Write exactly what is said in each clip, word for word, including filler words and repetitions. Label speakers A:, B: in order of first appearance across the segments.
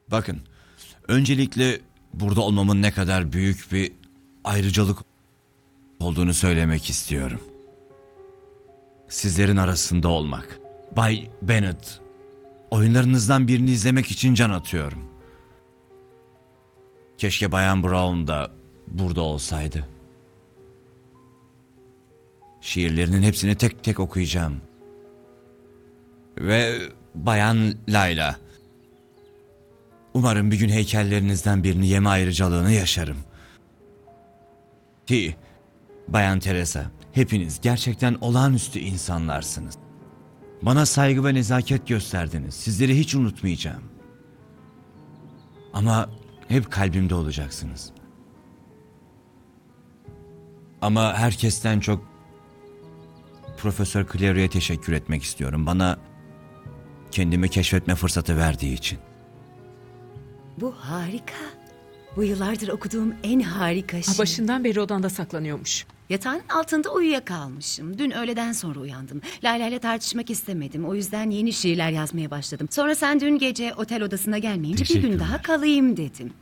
A: Bakın, öncelikle burada olmamın ne kadar büyük bir ayrıcalık olduğunu söylemek istiyorum. Sizlerin arasında olmak. Bay Bennett, oyunlarınızdan birini izlemek için can atıyorum. Keşke Bayan Brown da burada olsaydı. Şiirlerinin hepsini tek tek okuyacağım. Ve Bayan Layla, umarım bir gün heykellerinizden birini yeme ayrıcalığını yaşarım. Ki Bayan Teresa, hepiniz gerçekten olağanüstü insanlarsınız. Bana saygı ve nezaket gösterdiniz. Sizleri hiç unutmayacağım. Ama hep kalbimde olacaksınız. Ama herkesten çok Profesör Clary'e teşekkür etmek istiyorum. Bana kendimi keşfetme fırsatı verdiği için.
B: Bu harika. Bu yıllardır okuduğum en harika
C: Ha,
B: şey.
C: başından beri odanda saklanıyormuş.
B: Yatağın altında uyuyakalmışım. Dün öğleden sonra uyandım. Layla ile tartışmak istemedim. O yüzden yeni şiirler yazmaya başladım. Sonra sen dün gece otel odasına gelmeyince bir gün daha kalayım dedim.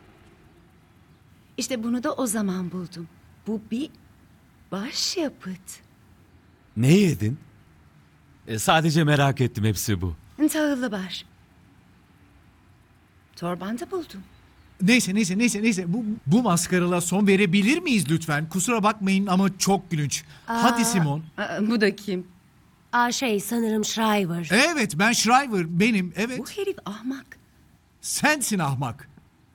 B: İşte bunu da o zaman buldum. Bu bir başyapıt.
D: Ne yedin? E, sadece merak ettim, hepsi bu.
B: Tahıllı bar. Torbanda buldum.
E: Neyse neyse neyse neyse bu, bu maskaralığa son verebilir miyiz lütfen? Kusura bakmayın ama çok gülünç. Hadi Simon.
B: Aa, bu da kim?
F: Aa şey sanırım Shriver.
E: Evet ben Shriver benim evet.
B: Bu herif ahmak.
E: Sensin ahmak.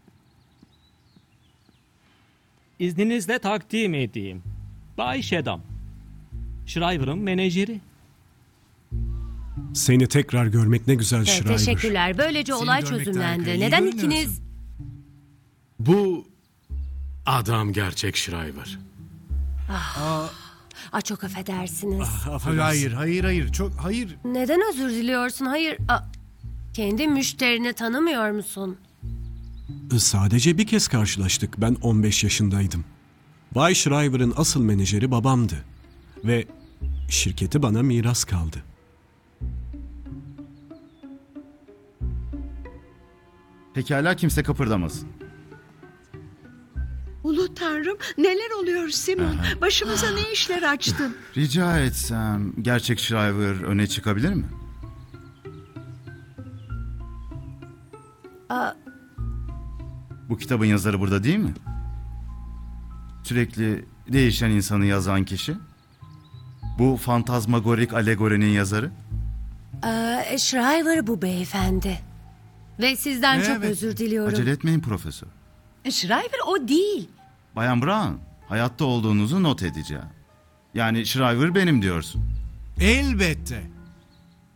G: İzninizle takdim edeyim. Bay Şedam. Shriver'ın menajeri.
H: Seni tekrar görmek ne güzel
F: Evet,
H: Shriver.
F: teşekkürler. Böylece
E: Seni
F: olay
E: görmekten
F: çözümlendi.
E: harika. İyi
F: Neden
E: görünüyorsun.
F: ikiniz?
H: Bu adam gerçek Shriver.
F: Aa, çok affedersiniz.
E: Hayır hayır hayır hayır çok hayır.
F: Neden özür diliyorsun? Hayır. Aa, kendi müşterini tanımıyor musun?
H: Sadece bir kez karşılaştık. Ben on beş yaşındaydım. Bay Shriver'ın asıl menajeri babamdı. Ve şirketi bana miras kaldı.
I: Pekala kimse kıpırdamasın.
J: Ulu Tanrım neler oluyor Simon? Başımıza ne işler açtın?
I: Rica etsem gerçek Shriver öne çıkabilir mi?
F: Aa,
I: Bu kitabın yazarı burada değil mi? Sürekli değişen insanı yazan kişi. Bu fantazmagorik alegorinin yazarı.
F: aa, Shriver bu beyefendi. Ve sizden çok
E: Evet.
F: özür diliyorum.
I: Acele etmeyin profesör.
B: Shriver o değil.
I: Bayan Brown, hayatta olduğunuzu not edeceğim. Yani Shriver benim diyorsun.
E: Elbette.